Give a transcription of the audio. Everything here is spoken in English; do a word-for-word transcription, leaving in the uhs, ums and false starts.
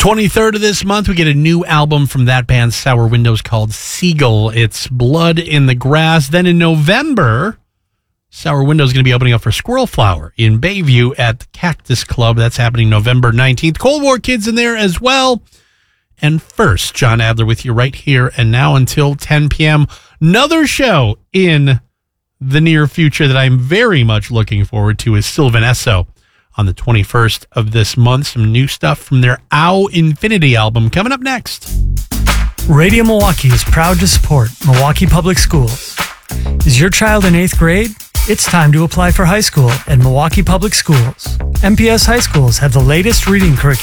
twenty-third of this month, we get a new album from that band, Sour Windows, called Seagull. It's Blood in the Grass. Then in November, Sour Windows is going to be opening up for Squirrel Flower in Bayview at the Cactus Club. That's happening November nineteenth. Cold War Kids in there as well. And first, John Adler with you right here and now until ten p.m. Another show in the near future that I'm very much looking forward to is Sylvan Esso on the twenty-first of this month. Some new stuff from their Ow Infinity album coming up next. Radio Milwaukee is proud to support Milwaukee Public Schools. Is your child in eighth grade? It's time to apply for high school at Milwaukee Public Schools. M P S High Schools have the latest reading curriculum